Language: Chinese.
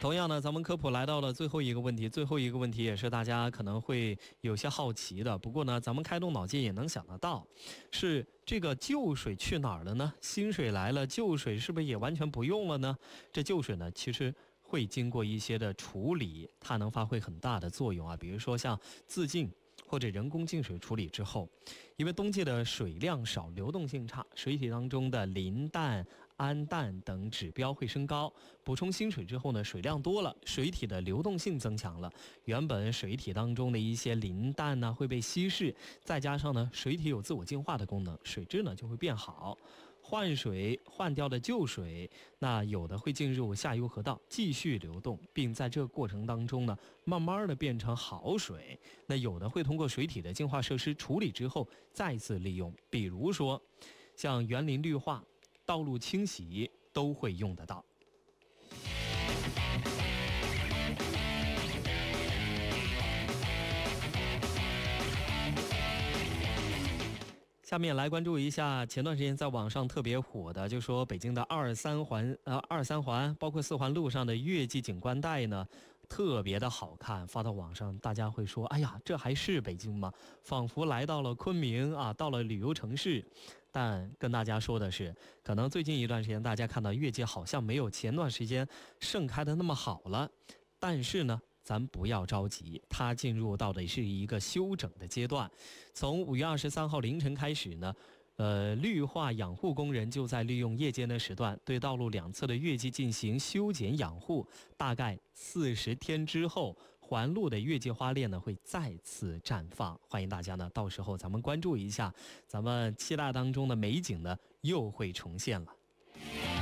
同样呢，咱们科普来到了最后一个问题，最后一个问题也是大家可能会有些好奇的。不过呢，咱们开动脑筋也能想得到，是这个旧水去哪儿了呢？新水来了，旧水是不是也完全不用了呢？这旧水呢，其实会经过一些的处理，它能发挥很大的作用啊。比如说像自净或者人工净水处理之后，因为冬季的水量少，流动性差，水体当中的磷氮、氨氮等指标会升高。补充新水之后呢，水量多了，水体的流动性增强了，原本水体当中的一些磷氮呢会被稀释，再加上呢水体有自我净化的功能，水质呢就会变好。换水换掉的旧水，那有的会进入下游河道继续流动，并在这个过程当中呢，慢慢的变成好水。那有的会通过水体的净化设施处理之后再次利用，比如说像园林绿化、道路清洗都会用得到。下面来关注一下前段时间在网上特别火的，就说北京的二三环，包括4环路上的月季景观带呢，特别的好看，发到网上，大家会说，哎呀，这还是北京吗？仿佛来到了昆明啊，到了旅游城市。但跟大家说的是，可能最近一段时间大家看到月季好像没有前段时间盛开的那么好了，但是呢，咱不要着急，它进入到的是一个休整的阶段。从5月23号凌晨开始呢，绿化养护工人就在利用夜间的时段对道路两侧的月季进行修剪养护。大概40天之后，环路的月季花链呢会再次绽放。欢迎大家呢，到时候咱们关注一下，咱们期待当中的美景呢又会重现了。